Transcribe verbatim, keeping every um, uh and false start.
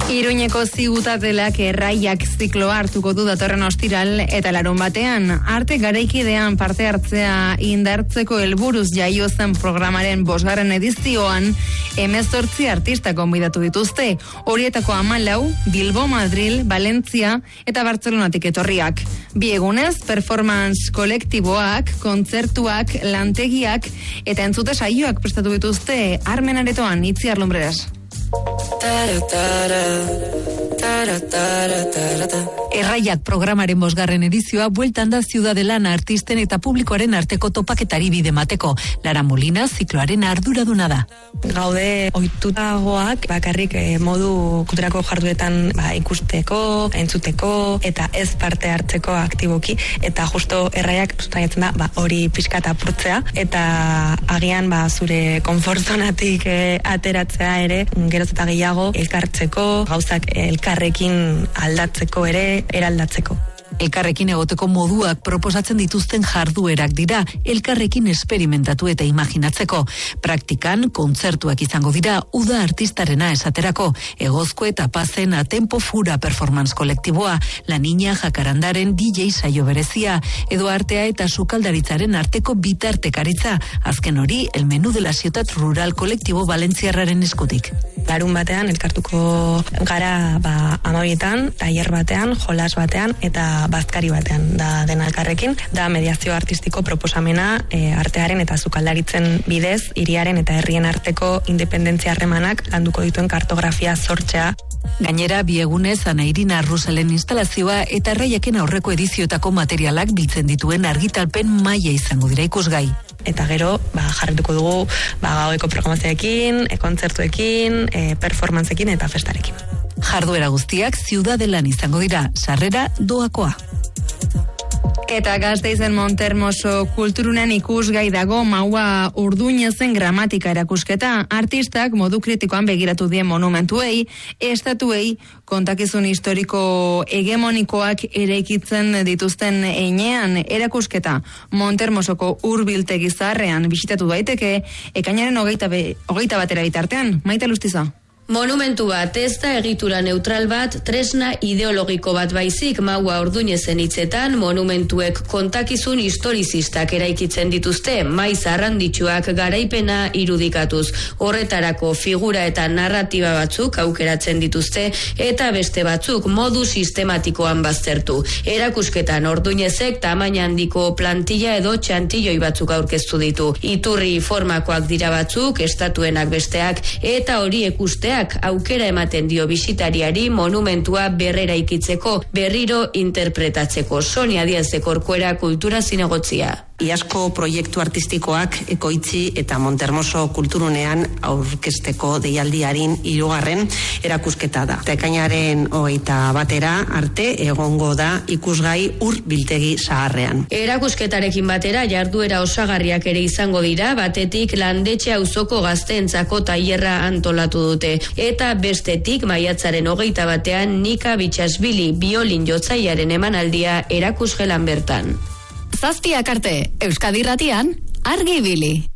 Iruñeko zigutatelak erraiak zikloa hartuko du datorren ostiral eta larun batean. Arte garaikidean parte hartzea indartzeko helburuz jaio zen programaren bosgarren edizioan hemezortzi artista gonbidatu dituzte. Horietako hamalau, Bilbo, Madril, Valentzia eta Bartzelonatik etorriak. Bi egunez, performance kolektiboak, kontzertuak, lantegiak eta entzute saioak prestatu dituzte Armen Aretoan, Itziar Lumbreras. Erraiak programaren bosgarren edizioa bueltan da Ciudadela artisten eta publikoaren arteko topaketari bide mateko. Lara Molina zikloaren arduraduna da. Gaude ohitutagoak bakarrik eh, modu kulturako jarduetan ba, ikusteko, entzuteko eta ez parte hartzeko aktiboki eta justo erraiak sustraiatzen da ba, hori pixkat apurtzea eta agian ba, zure konfortzonatik eh, ateratzea ere geroz eta gehiago elkartzeko, gauzak elkarrekin aldatzeko ere eraldatzeko. Elkarrekin egoteko moduak proposatzen dituzten jarduerak dira, elkarrekin esperimentatu eta imaginatzeko. Praktikan, kontzertuak izango dira, uda artistarena esaterako, egozko eta pazen atempo fura performance kolektiboa, La Niña Jakarandaren D J saio berezia, edo artea eta sukaldaritzaren arteko bitartekaritza, azken hori, el menú de la ciutat rural kolektibo valentziarraren eskutik. Larun batean, elkartuko gara ba, amabietan, tailer batean, jolas batean, eta bazkari batean da dena elkarrekin, da mediazio artistiko proposamena e, artearen eta sukaldaritzen bidez, hiriaren eta herrien arteko independentzia harremanak landuko dituen kartografia sortzea. Gainera, bi egunez Ana Irina Arruzalen instalazioa eta erraiaken aurreko edizioetako materialak biltzen dituen argitalpen maila izango dira ikusgai. Eta gero, ba, jarrituko dugu ba, gaueko programazioekin, e, kontzertuekin, e, performanceekin eta festarekin. Jarduera guztiak Ciudadelan izango dira, sarrera doakoa. Eta Gasteizen Montermoso kulturunen ikusgai dago Maua Urduñezen gramatika erakusketa. Artistak modu kritikoan begiratu dien monumentuei, estatuei, kontakizun historiko hegemonikoak eraikitzen dituzten einean erakusketa Montermosoko hurbiltegi zaharrean bisitatu daiteke, ekainaren hogeita, be, hogeita batera bitartean. Maite Lustiza. Monumentu bat ez da egitura neutral bat, tresna ideologiko bat baizik. Maua Urduñezen hitzetan, monumentuek kontakizun historizistak eraikitzen dituzte, maiz arranditsuak garaipena irudikatuz. Horretarako figura eta narratiba batzuk aukeratzen dituzte eta beste batzuk modu sistematikoan baztertu. Erakusketan Urduñezek tamaina handiko plantilla edo txantilloi batzuk aurkeztu ditu. Iturri formakoak dira batzuk, estatuenak besteak, eta hori ikuste aukera ematen dio bisitariari monumentua berrera ikitzeko, berriro interpretatzeko. Sonia Díaz de Corcuera, Kultura Zinegotzia. Iazko proiektu artistikoak Ekoitzi eta Montermoso kulturunean aurkezteko deialdiarin hirugarren erakusketa da. Ekainaren hogeita batera arte egongo da ikusgai ur biltegi zaharrean. Erakusketarekin batera jarduera osagarriak ere izango dira, batetik Landetxe auzoko gazteentzako tailerra antolatu dute. Eta bestetik maiatzaren hogeita batean Nika Bitxasbili biolin jotzaiaren emanaldia erakusgelan bertan. Zazpiak arte, Euskadi Irratian, Argi Ibili.